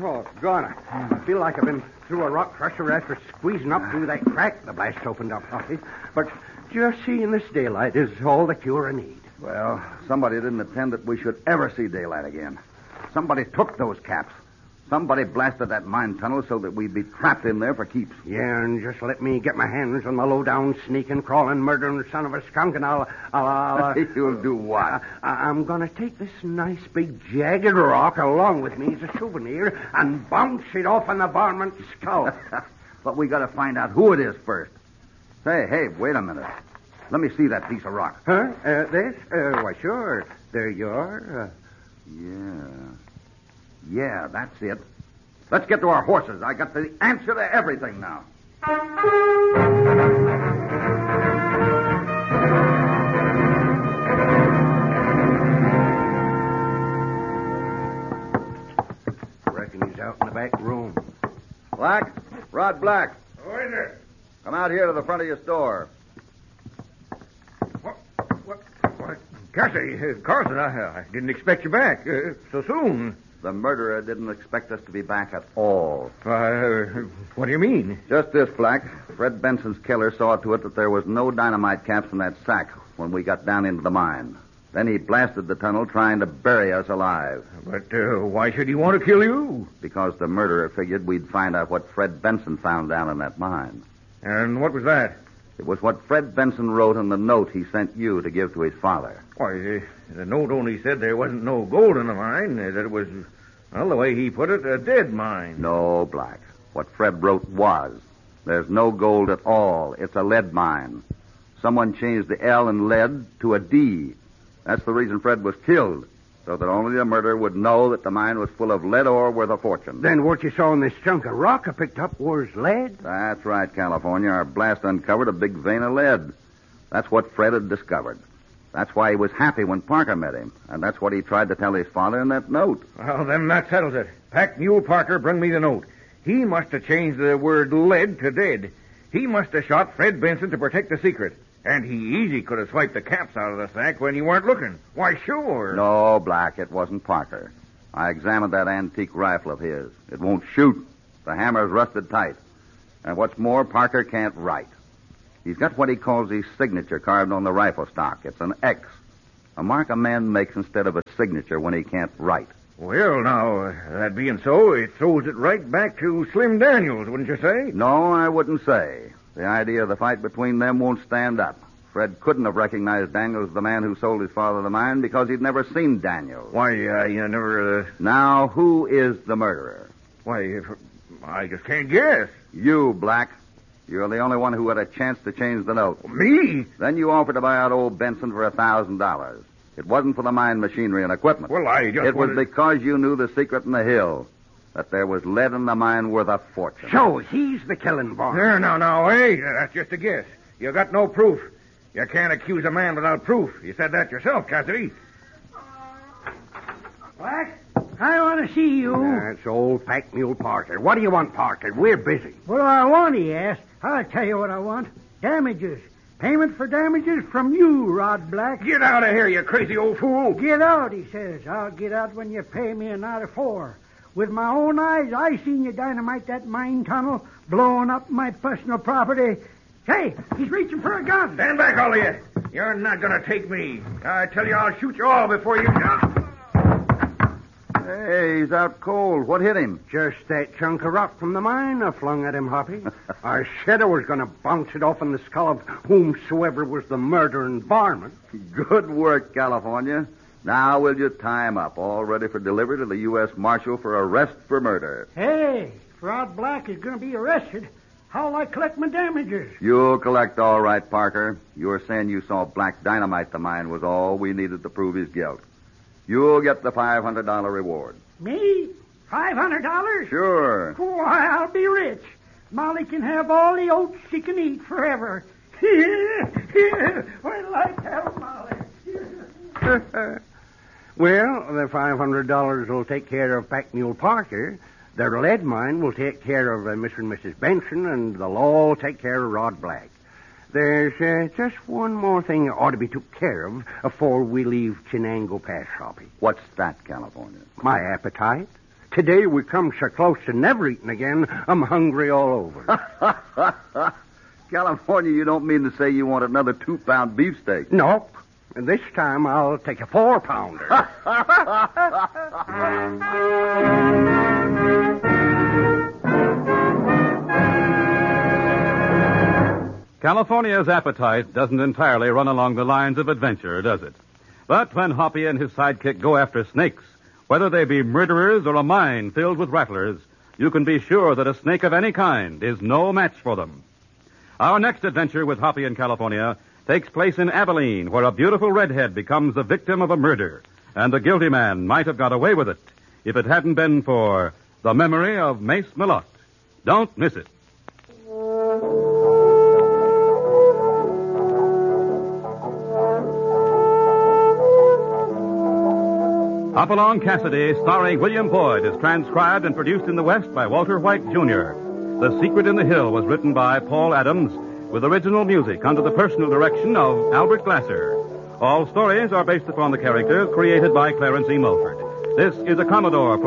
Oh, gone. I feel like I've been through a rock crusher after squeezing up through that crack the blast opened up, Hoppy. But just seeing this daylight is all the cure I need. Well, somebody didn't intend that we should ever see daylight again. Somebody took those caps. Somebody blasted that mine tunnel so that we'd be trapped in there for keeps. Yeah, and just let me get my hands on the low-down, sneaking, crawling, murdering son of a skunk, and I'll You'll do what? I'm going to take this nice big jagged rock along with me as a souvenir and bounce it off on the varmint's skull. But we got to find out who it is first. Hey, wait a minute. Let me see that piece of rock. Huh? This? Why, sure. There you are. Yeah, that's it. Let's get to our horses. I got the answer to everything now. Reckon he's out in the back room. Black? Rod Black. Who is it? Come out here to the front of your store. What? Cassie, Carson, I didn't expect you back so soon. The murderer didn't expect us to be back at all. What do you mean? Just this, Black. Fred Benson's killer saw to it that there was no dynamite caps in that sack when we got down into the mine. Then he blasted the tunnel trying to bury us alive. But why should he want to kill you? Because the murderer figured we'd find out what Fred Benson found down in that mine. And what was that? It was what Fred Benson wrote in the note he sent you to give to his father. Why, the note only said there wasn't no gold in the mine, that it was, well, the way he put it, a dead mine. No, Black. What Fred wrote was, there's no gold at all. It's a lead mine. Someone changed the L in lead to a D. That's the reason Fred was killed, so that only the murderer would know that the mine was full of lead ore worth a fortune. Then what you saw in this chunk of rock I picked up was lead? That's right, California. Our blast uncovered a big vein of lead. That's what Fred had discovered. That's why he was happy when Parker met him, and that's what he tried to tell his father in that note. Well, then that settles it. Pack Mule Parker, bring me the note. He must have changed the word lead to dead. He must have shot Fred Benson to protect the secret. And he easy could have swiped the caps out of the sack when you weren't looking. Why, sure. No, Black, it wasn't Parker. I examined that antique rifle of his. It won't shoot. The hammer's rusted tight. And what's more, Parker can't write. He's got what he calls his signature carved on the rifle stock. It's an X. A mark a man makes instead of a signature when he can't write. Well, now, that being so, it throws it right back to Slim Daniels, wouldn't you say? No, I wouldn't say. The idea of the fight between them won't stand up. Fred couldn't have recognized Daniels as the man who sold his father the mine because he'd never seen Daniels. Why, you never... Now, who is the murderer? Why, I just can't guess. You, Black. You're the only one who had a chance to change the note. Me? Then you offered to buy out old Benson for $1,000. It wasn't for the mine machinery and equipment. Well, I just It was because you knew the secret in the hill, that there was lead in the mine worth a fortune. So he's the killing boss. There, now, hey, that's just a guess. You got no proof. You can't accuse a man without proof. You said that yourself, Cassidy. Black, I want to see you. That's old Pack Mule Parker. What do you want, Parker? We're busy. What do I want, he asked. I'll tell you what I want. Damages. Payment for damages from you, Rod Black. Get out of here, you crazy old fool. Get out, he says. I'll get out when you pay me a night of 4. With my own eyes, I seen you dynamite that mine tunnel, blowing up my personal property. Hey, he's reaching for a gun. Stand back, all of you. You're not going to take me. I tell you, I'll shoot you all before you... Hey, he's out cold. What hit him? Just that chunk of rock from the mine I flung at him, Hoppy. I said I was going to bounce it off in the skull of whomsoever was the murdering varmint. Good work, California. Now we'll just tie him up, all ready for delivery to the U.S. Marshal for arrest for murder. Hey, if Rod Black is going to be arrested, how'll I collect my damages? You'll collect all right, Parker. Your saying you saw Black dynamite the mine was all we needed to prove his guilt. You'll get the $500 reward. Me? $500? Sure. Why, I'll be rich. Molly can have all the oats she can eat forever. Wait till I tell Molly. Well, the $500 will take care of Pack Mule Parker. The lead mine will take care of Mr. and Mrs. Benson, and the law will take care of Rod Black. There's just one more thing that ought to be took care of afore we leave Chenango Pass, Hoppy. What's that, California? My appetite. Today we come so close to never eating again, I'm hungry all over. California, you don't mean to say you want another 2-pound beefsteak? Nope. And this time I'll take a 4-pounder. California's appetite doesn't entirely run along the lines of adventure, does it? But when Hoppy and his sidekick go after snakes, whether they be murderers or a mine filled with rattlers, you can be sure that a snake of any kind is no match for them. Our next adventure with Hoppy in California takes place in Abilene, where a beautiful redhead becomes the victim of a murder, and the guilty man might have got away with it if it hadn't been for the memory of Mace Malott. Don't miss it. Hopalong Cassidy, starring William Boyd, is transcribed and produced in the West by Walter White, Jr. The Secret in the Hill was written by Paul Adams, with original music under the personal direction of Albert Glasser. All stories are based upon the characters created by Clarence E. Mulford. This is a Commodore